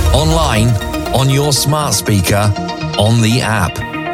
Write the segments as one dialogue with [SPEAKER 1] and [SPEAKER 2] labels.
[SPEAKER 1] online, on your smart speaker, on the app.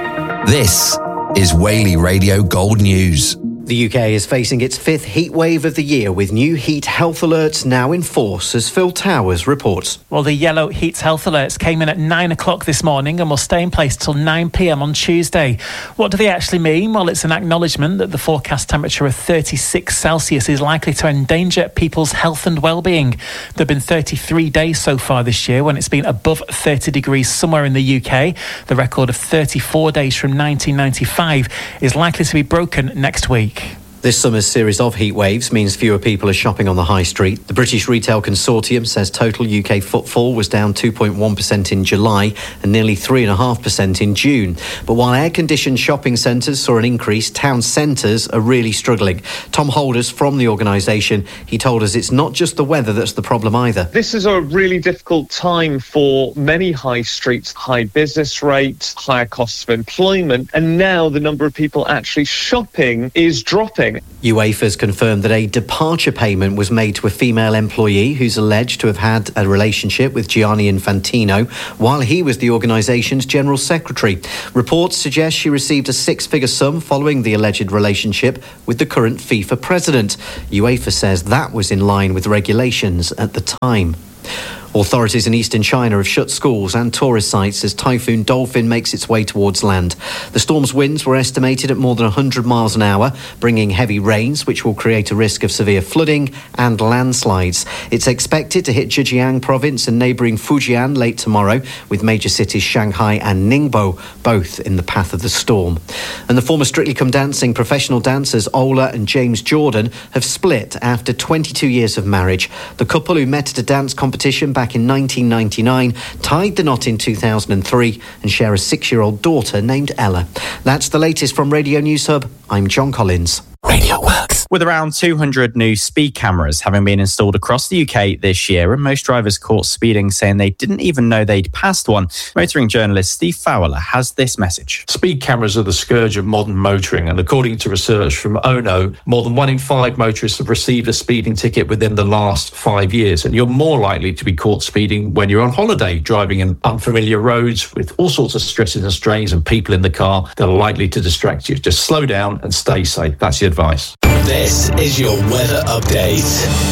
[SPEAKER 1] This is Whaley Radio Gold News.
[SPEAKER 2] The UK is facing its fifth heat wave of the year with new heat health alerts now in force, as Phil Towers reports.
[SPEAKER 3] Well, the yellow heat health alerts came in at 9 o'clock this morning and will stay in place till 9 p.m. on Tuesday. What do they actually mean? Well, it's an acknowledgement that the forecast temperature of 36 Celsius is likely to endanger people's health and well-being. There have been 33 days so far this year when it's been above 30 degrees somewhere in the UK. The record of 34 days from 1995 is likely to be broken next week.
[SPEAKER 2] This summer's series of heat waves means fewer people are shopping on the high street. The British Retail Consortium says total UK footfall was down 2.1% in July and nearly 3.5% in June. But while air-conditioned shopping centres saw an increase, town centres are really struggling. Tom Holders from the organisation, he told us it's not just the weather that's the problem either.
[SPEAKER 4] This is a really difficult time for many high streets, high business rates, higher costs of employment, and now the number of people actually shopping is dropping.
[SPEAKER 2] UEFA's confirmed that a departure payment was made to a female employee who's alleged to have had a relationship with Gianni Infantino while he was the organisation's general secretary. Reports suggest she received a six-figure sum following the alleged relationship with the current FIFA president. UEFA says that was in line with regulations at the time. Authorities in eastern China have shut schools and tourist sites as Typhoon Dolphin makes its way towards land. The storm's winds were estimated at more than 100 miles an hour, bringing heavy rains which will create a risk of severe flooding and landslides. It's expected to hit Zhejiang province and neighbouring Fujian late tomorrow, with major cities Shanghai and Ningbo both in the path of the storm. And the former Strictly Come Dancing professional dancers Ola and James Jordan have split after 22 years of marriage. The couple, who met at a dance competition back in 1999, tied the knot in 2003 and share a 6-year-old daughter named Ella. That's the latest from Radio News Hub. I'm John Collins.
[SPEAKER 5] Radio Works. With around 200 new speed cameras having been installed across the UK this year, and most drivers caught speeding saying they didn't even know they'd passed one, motoring journalist Steve Fowler has this message.
[SPEAKER 6] Speed cameras are the scourge of modern motoring, and according to research from ONO, more than 1 in 5 motorists have received a speeding ticket within the last 5 years, and you're more likely to be caught speeding when you're on holiday, driving in unfamiliar roads with all sorts of stresses and strains and people in the car that are likely to distract you. Just slow down and stay safe. That's the advice.
[SPEAKER 1] This is your weather update.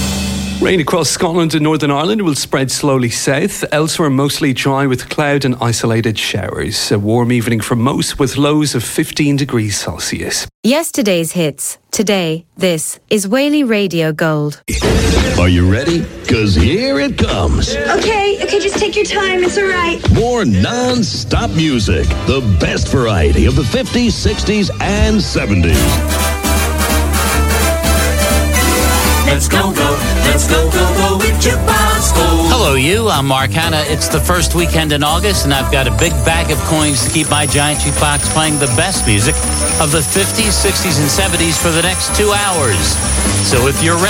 [SPEAKER 7] Rain across Scotland and Northern Ireland will spread slowly south. Elsewhere, mostly dry with cloud and isolated showers. A warm evening for most, with lows of 15 degrees Celsius.
[SPEAKER 8] Yesterday's hits. Today, this is Whaley Radio Gold.
[SPEAKER 9] Are you ready? Because here it comes.
[SPEAKER 10] Okay, just take your time. It's all right.
[SPEAKER 9] More non-stop music. The best variety of the 50s, 60s, and 70s.
[SPEAKER 11] Let's go, with Jukebox Gold.
[SPEAKER 12] Hello, you. I'm Mark Hanna. It's the first weekend in August, and I've got a big bag of coins to keep my giant jukebox playing the best music of the 50s, 60s, and 70s for the next 2 hours. So if you're ready,